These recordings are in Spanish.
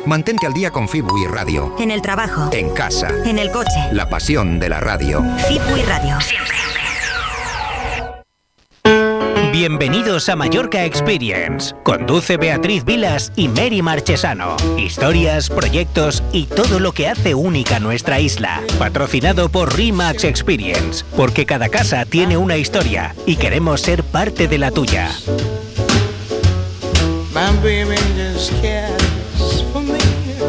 Mantente al día con Fibui Radio. En el trabajo. En casa. En el coche. La pasión de la radio. Fibui Radio. Siempre. Bienvenidos a Mallorca Experience. Conduce Beatriz Vilas y Mary Marchesano. Historias, proyectos y todo lo que hace única nuestra isla. Patrocinado por RE/MAX Experience. Porque cada casa tiene una historia y queremos ser parte de la tuya. My baby just cares for me.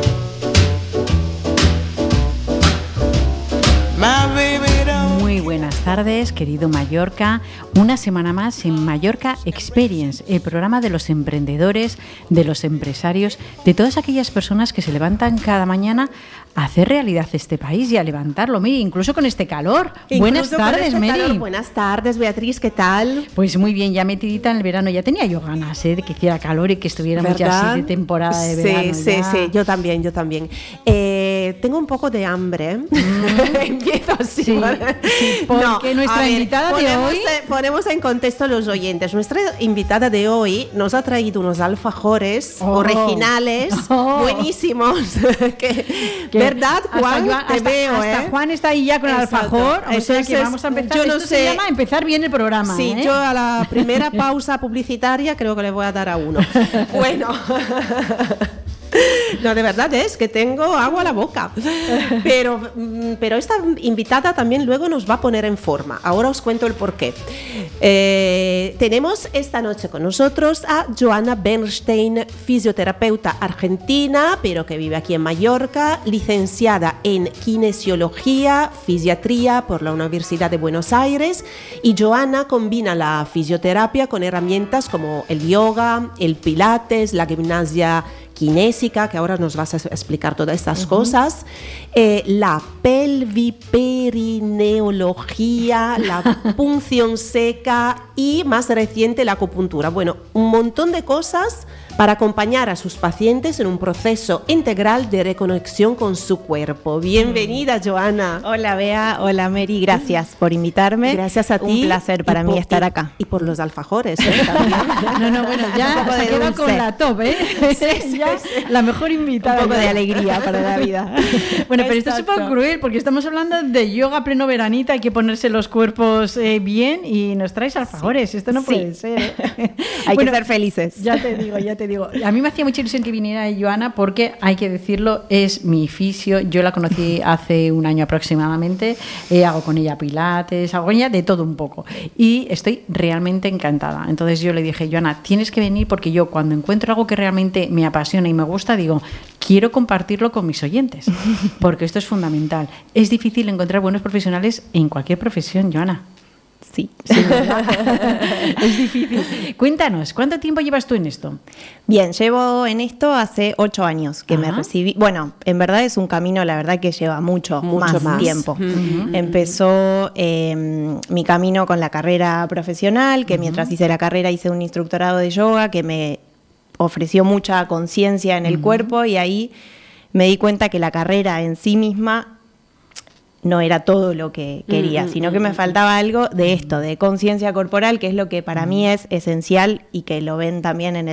My baby don't. Muy buenas tardes, querido Mallorca. Una semana más en Mallorca Experience, el programa de los emprendedores, de los empresarios, de todas aquellas personas que se levantan cada mañana a hacer realidad este país y a levantarlo. Mira, incluso con este calor. Buenas tardes, Mary. Buenas tardes, Beatriz, ¿qué tal? Pues muy bien, ya metidita en el verano. Ya tenía yo ganas de que hiciera calor y que estuviéramos ya así de temporada de verano. Sí, yo también. Tengo un poco de hambre. Empiezo así. Sí, porque nuestra invitada de hoy... Ponemos en contexto a los oyentes. Nuestra invitada de hoy nos ha traído unos alfajores originales, buenísimos. ¿Verdad, Juan? Te veo, hasta Juan está ahí ya con el alfajor. O sea que vamos a empezar. Yo no Esto sé. se llama empezar bien el programa. Sí, yo a la primera pausa publicitaria creo que le voy a dar a uno. Bueno. No, de verdad es que tengo agua a la boca. Pero esta invitada también luego nos va a poner en forma. Ahora os cuento el porqué. Tenemos esta noche con nosotros a Joana Bernstein, fisioterapeuta argentina, pero que vive aquí en Mallorca, licenciada en kinesiología, fisiatría por la Universidad de Buenos Aires. Y Joana combina la fisioterapia con herramientas como el yoga, el pilates, la gimnasia kinésica, que ahora nos vas a explicar todas estas cosas, la pelviperineología, la punción seca y, más reciente, la acupuntura. Bueno, un montón de cosas para acompañar a sus pacientes en un proceso integral de reconexión con su cuerpo. Bienvenida, Joana. Hola, Bea. Hola, Mary. Gracias por invitarme. Gracias a ti. Un placer para mí estar acá. Y por los alfajores. Bueno, ya se queda con la top, ¿eh? Sí. La mejor invitada. Un poco de alegría para la vida. Bueno, pero esto es súper cruel porque estamos hablando de yoga pleno veranita, hay que ponerse los cuerpos bien y nos traes alfajores. Esto no puede ser. Hay que ser felices. Ya te digo. A mí me hacía mucha ilusión que viniera Joana porque, hay que decirlo, es mi fisio. Yo la conocí hace un año aproximadamente. Hago con ella pilates, hago con ella de todo un poco. Y estoy realmente encantada. Entonces yo le dije, Joana, tienes que venir porque yo cuando encuentro algo que realmente me apasiona y me gusta, digo, quiero compartirlo con mis oyentes. Porque esto es fundamental. Es difícil encontrar buenos profesionales en cualquier profesión, Joana. Sí, es difícil. Cuéntanos, ¿cuánto tiempo llevas tú en esto? Bien, llevo en esto hace 8 años que me recibí. Bueno, en verdad es un camino, la verdad que lleva mucho más tiempo. Empezó mi camino con la carrera profesional, que mientras hice la carrera hice un instructorado de yoga que me ofreció mucha conciencia en el cuerpo, y ahí me di cuenta que la carrera en sí misma no era todo lo que quería, sino que me faltaba algo de esto, de conciencia corporal, que es lo que para mí es esencial y que lo ven también en